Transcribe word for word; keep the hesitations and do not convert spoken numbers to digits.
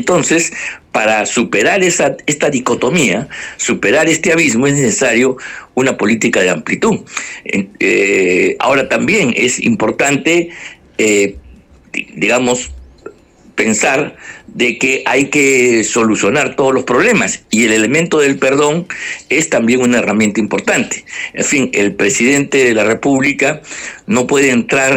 Entonces, para superar esa, esta dicotomía, superar este abismo, es necesario una política de amplitud. Eh, ahora también es importante, eh, digamos, pensar de que hay que solucionar todos los problemas, y el elemento del perdón es también una herramienta importante. En fin, el presidente de la República no puede entrar